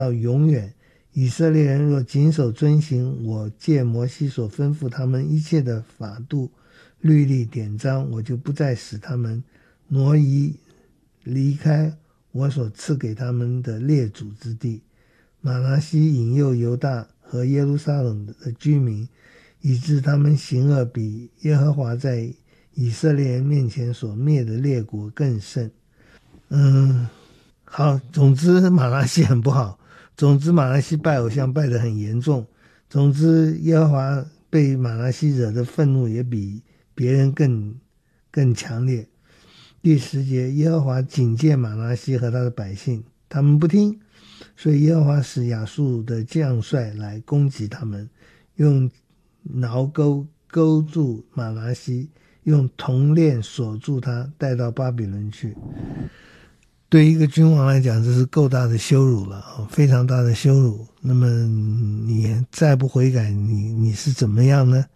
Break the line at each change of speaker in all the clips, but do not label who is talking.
到永远。以色列人若谨守遵行我借摩西所吩咐他们一切的法度、律例、典章，我就不再使他们挪移离开我所赐给他们的列祖之地。玛拿西引诱犹大和耶路撒冷的居民，以致他们行恶比耶和华在以色列人面前所灭的列国更甚。好，总之玛拿西很不好，总之玛拿西拜偶像拜得很严重，总之耶和华被玛拿西惹的愤怒也比别人更强烈。第10节，耶和华警戒玛拿西和他的百姓，他们不听，所以耶和华使亚述的将帅来攻击他们，用挠钩勾住玛拿西，用铜链锁住他，带到巴比伦去。对一个君王来讲，这是够大的羞辱了，非常大的羞辱。那么你再不悔改，你是怎么样呢？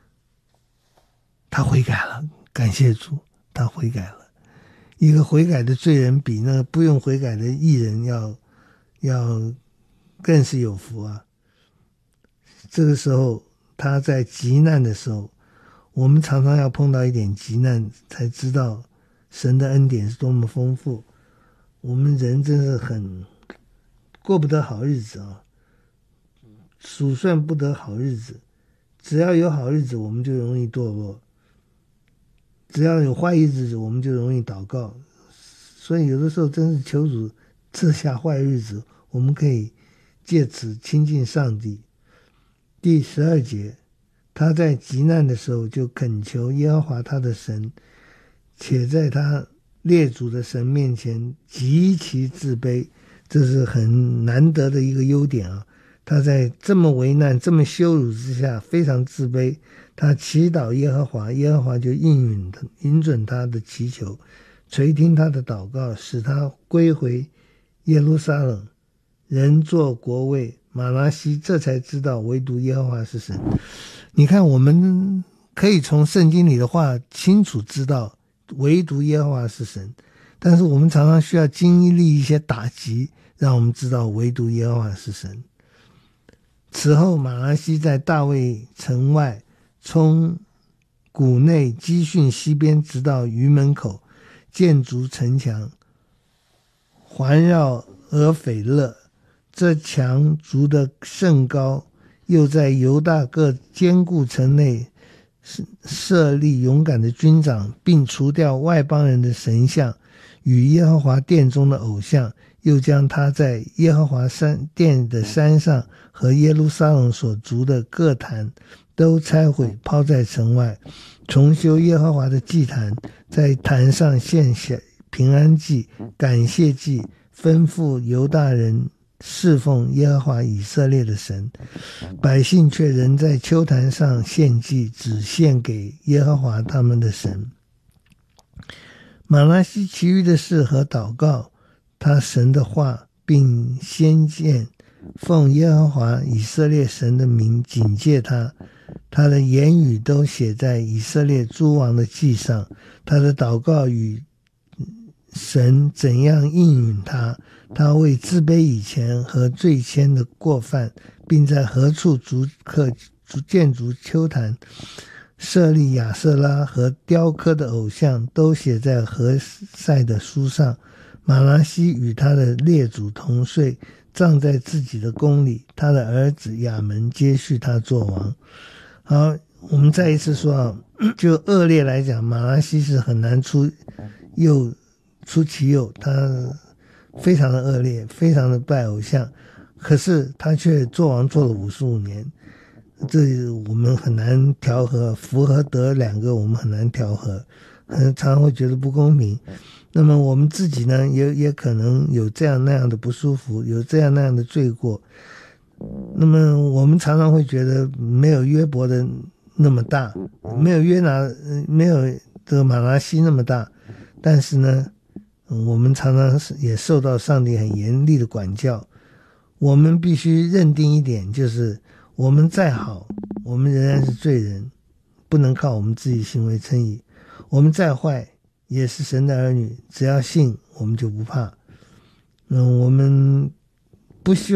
他悔改了，感谢主，他悔改了。一个悔改的罪人比那个不用悔改的义人要更是有福啊。这个时候他在急难的时候，我们常常要碰到一点急难才知道神的恩典是多么丰富。我们人真是很过不得好日子啊，数算不得好日子。只要有好日子，我们就容易堕落；只要有坏日子，我们就容易祷告。所以有的时候真是求主赐下坏日子，我们可以借此亲近上帝。第12节，他在急难的时候就恳求耶和华他的神，且在他列祖的神面前极其自卑，这是很难得的一个优点啊。他在这么为难、这么羞辱之下非常自卑，他祈祷耶和华，耶和华就应准他的祈求，垂听他的祷告，使他归回耶路撒冷，人做国位。玛拿西这才知道唯独耶和华是神。你看，我们可以从圣经里的话清楚知道唯独耶和华是神，但是我们常常需要经历一些打击，让我们知道唯独耶和华是神。此后玛拿西在大卫城外，从谷内基训西边直到鱼门口，建筑城墙，环绕俄斐勒。这墙筑得甚高，又在犹大各坚固城内设立勇敢的军长，并除掉外邦人的神像与耶和华殿中的偶像，又将他在耶和华殿的山上和耶路撒冷所筑的各坛都拆毁，抛在城外，重修耶和华的祭坛，在坛上献平安祭、感谢祭，吩咐犹大人侍奉耶和华以色列的神。百姓却仍在丘坛上献祭，只献给耶和华他们的神。玛拿西其余的事和祷告他神的话，并先见奉耶和华以色列神的名警戒他，他的言语都写在以色列诸王的记上。他的祷告与神怎样应允他，为自卑以前和罪愆的过犯，并在何处建筑丘坛，设立亚舍拉和雕刻的偶像，都写在何塞的书上。玛拿西与他的列祖同睡，葬在自己的宫里，他的儿子亚门接续他做王。好，我们再一次说啊，就恶劣来讲，玛拿西是很难出其右，他非常的恶劣，非常的拜偶像，可是他却做王做了55年，这我们很难调和，福和德两个我们很难调和，常常会觉得不公平。那么我们自己呢，也可能有这样那样的不舒服，有这样那样的罪过。那么我们常常会觉得没有约伯的那么大，没有这个玛拿西那么大，但是呢，我们常常也受到上帝很严厉的管教。我们必须认定一点，就是我们再好，我们仍然是罪人，不能靠我们自己行为称义。我们再坏，也是神的儿女，只要信，我们就不怕。我们不需